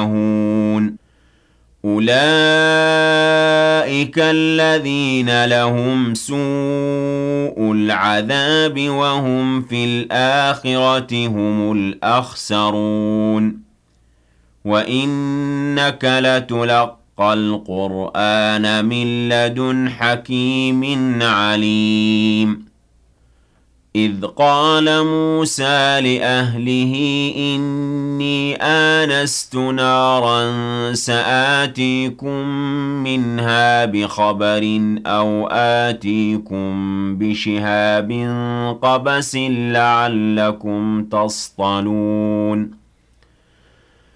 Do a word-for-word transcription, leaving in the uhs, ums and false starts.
يَشْتَهُونَ أُولَٰئِكَ الَّذِينَ لَهُمْ سُوءُ الْعَذَابِ وَهُمْ فِي الْآخِرَةِ هُمُ الْأَخْسَرُونَ وَإِنَّكَ لَتُلَقَّى الْقُرْآنَ مِن لَّدُنْ حَكِيمٍ عَلِيمٍ إِذْ قَالَ مُوسَىٰ لِأَهْلِهِ إِنِّي آنَسْتُ نَارًا سَآتِيكُم مِّنْهَا بِخَبَرٍ أَوْ آتِيكُم بِشِهَابٍ قَبَسٍ لَّعَلَّكُمْ تَصْطَلُونَ